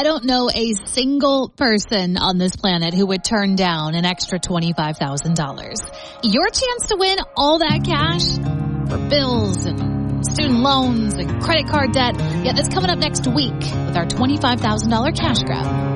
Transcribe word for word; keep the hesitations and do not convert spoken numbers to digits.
I don't know a single person on this planet who would turn down an extra twenty-five thousand dollars. Your chance to win all that cash for bills and student loans and credit card debt. Yeah, that's coming up next week with our twenty-five thousand dollars cash grab.